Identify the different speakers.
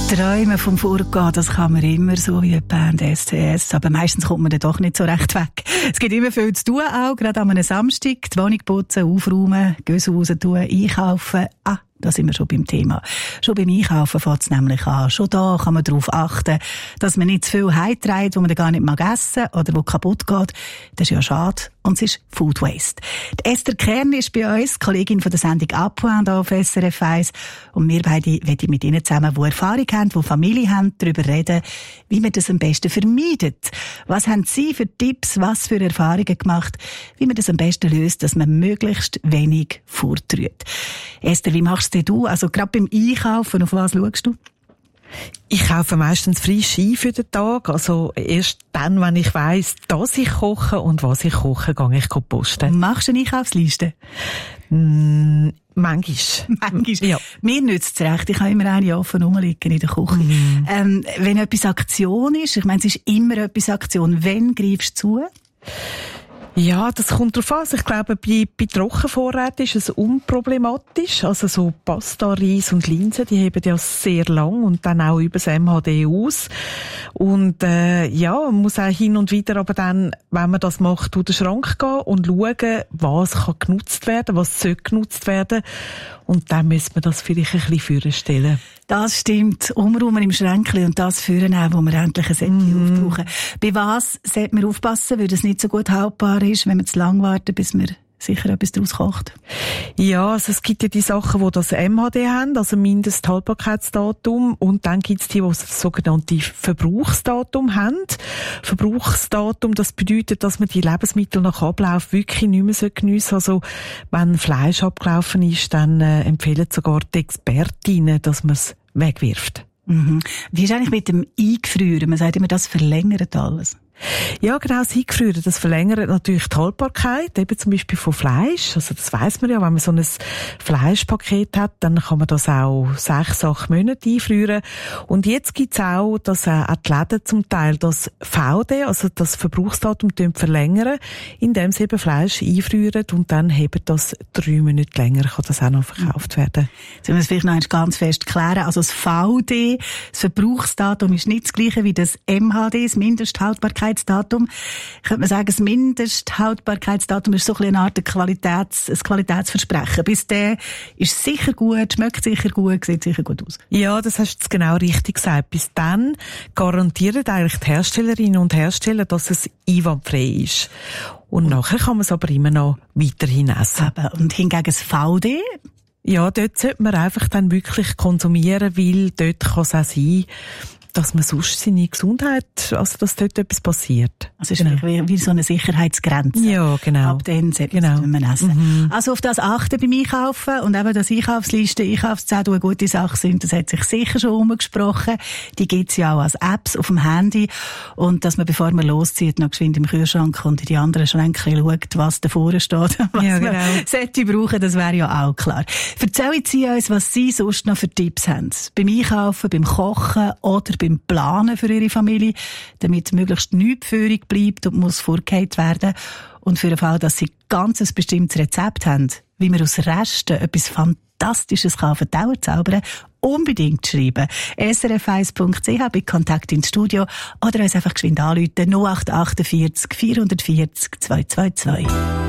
Speaker 1: Träumen vom Vorgehen, das kann man immer so wie eine Band STS, aber meistens kommt man dann doch nicht so recht weg. Es gibt immer viel zu tun, auch gerade an einem Samstag. Die Wohnung putzen, aufräumen, Göse raus tun, einkaufen. Da sind wir schon beim Thema. Schon beim Einkaufen fängt es nämlich an. Schon da kann man darauf achten, dass man nicht zu viel heimträgt, wo man dann gar nicht mag essen oder wo kaputt geht. Das ist ja schade. Und es ist Food Waste. Die Esther Kern ist bei uns, Kollegin von der Sendung «Appoint» auf SRF 1. Und wir beide wollen mit Ihnen zusammen, die Erfahrung haben, die Familie haben, darüber reden, wie man das am besten vermeidet. Was haben Sie für Tipps, was für Erfahrungen gemacht, wie man das am besten löst, dass man möglichst wenig vortrüht? Esther, wie machst du? Also gerade beim Einkaufen, auf was schaust du?
Speaker 2: Ich kaufe meistens frisch ein für den Tag. Also erst dann, wenn ich weiss, dass ich koche und was ich koche, gehe ich posten.
Speaker 1: Machst du eine Einkaufsliste?
Speaker 2: Manchmal.
Speaker 1: Ja. Mir nützt es recht. Ich habe immer eine offen rumliegen in der Küche. Wenn etwas Aktion ist, ich meine, es ist immer etwas Aktion, wann greifst du zu?
Speaker 2: Ja, das kommt drauf an. Also ich glaube, bei Trockenvorräten ist es unproblematisch. Also so Pasta, Reis und Linsen, die heben ja sehr lang und dann auch über das MHD aus. Und man muss auch hin und wieder aber dann, wenn man das macht, durch den Schrank gehen und schauen, was kann genutzt werden, was soll genutzt werden. Und dann müssen wir das vielleicht ein bisschen vorstellen.
Speaker 1: Das stimmt. Umräumen im Schränkchen und das führen auch, wo wir endlich ein Säckchen aufbrauchen. Bei was sollte man aufpassen, weil das nicht so gut haltbar ist, wenn wir zu lang warten, bis wir sicher etwas daraus kocht?
Speaker 2: Ja, also es gibt ja die Sachen, die das MHD haben, also Mindesthaltbarkeitsdatum, und dann gibt es die das sogenannte Verbrauchsdatum haben. Verbrauchsdatum, das bedeutet, dass man die Lebensmittel nach Ablauf wirklich nicht mehr geniessen soll. Also wenn Fleisch abgelaufen ist, dann empfehlen sogar die Expertinnen, dass man es wegwirft.
Speaker 1: Wie ist eigentlich mit dem Eingefrieren? Man sagt immer, das verlängert alles.
Speaker 2: Ja, genau, das Eingefrieren, das verlängert natürlich die Haltbarkeit, eben zum Beispiel von Fleisch. Also das weiss man ja, wenn man so ein Fleischpaket hat, dann kann man das auch 6-8 Monate einfrieren. Und jetzt gibt's auch, dass auch die Läden zum Teil das VD, also das Verbrauchsdatum, verlängern, indem sie eben Fleisch einfrieren und dann eben das 3 Monate länger kann das auch noch verkauft werden.
Speaker 1: Jetzt müssen wir es vielleicht noch ganz fest klären. Also das VD, das Verbrauchsdatum, ist nicht das gleiche wie das MHD, das Mindesthaltbarkeitsdatum. Könnte man sagen, das Mindesthaltbarkeitsdatum ist so eine Art Qualitätsversprechen. Bis der ist sicher gut, schmeckt sicher gut, sieht sicher gut aus.
Speaker 2: Ja, das hast du genau richtig gesagt. Bis dann garantieren eigentlich die Herstellerinnen und Hersteller, dass es einwandfrei ist. Und nachher kann man es aber immer noch weiterhin essen.
Speaker 1: Und hingegen das VD?
Speaker 2: Ja, dort sollte man einfach dann wirklich konsumieren, weil dort kann es auch sein, dass man sonst seine Gesundheit, also dass dort etwas passiert.
Speaker 1: Also es ist wie so eine Sicherheitsgrenze.
Speaker 2: Ja, genau.
Speaker 1: Ab dann sollte man es nicht mehr essen. Also auf das achten beim Einkaufen und eben, dass Einkaufszettel eine gute Sache sind, das hat sich sicher schon umgesprochen. Die gibt's ja auch als Apps auf dem Handy. Und dass man, bevor man loszieht, noch geschwind im Kühlschrank und in die anderen Schränke schaut, was davor steht, was man sollte brauchen, das wäre ja auch klar. Erzählen Sie uns, was Sie sonst noch für Tipps haben. Beim Einkaufen, beim Kochen oder beim Planen für Ihre Familie, damit möglichst nichts übrig bleibt und muss vorgeheizt werden. Und für den Fall, dass Sie ganz ein bestimmtes Rezept haben, wie man aus Resten etwas Fantastisches kann auf die Dauer zaubern, unbedingt schreiben. srf1.ch bei Kontakt ins Studio oder uns einfach geschwind anrufen 0848 440 222.